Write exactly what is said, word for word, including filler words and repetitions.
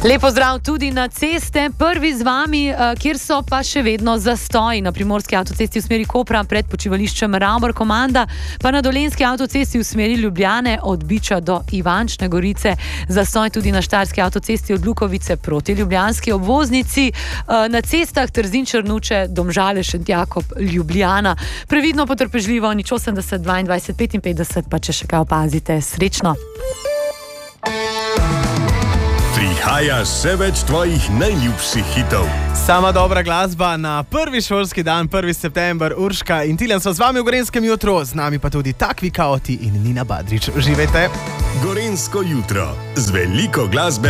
Lepo zdrav tudi na ceste. Prvi z vami, kjer so pa še vedno zastoji na primorski avtocesti v smeri Kopra pred počivališčem Ravbor Komanda, pa na dolenski avtocesti v smeri Ljubljane od Biča do Ivančne Gorice. Zastoj tudi na štajerski avtocesti od Lukovice proti ljubljanski obvoznici. Na cestah Trzin Črnuče, Domžale, Šentjakob, Ljubljana. Previdno, potrpežljivo, nič osemdeset, dvaindvajset, petinpetdeset, pa če še kaj opazite. Srečno! Prihaja še več tvojih najljubših hitov. Sama dobra glasba na prvi šolski dan, prvi september. Urška in Tilen so z vami v Gorenjskem jutru, z nami pa tudi Takvi Kaoti in Nina Badrič. Uživajte! Gorenjsko jutro z veliko glasbe.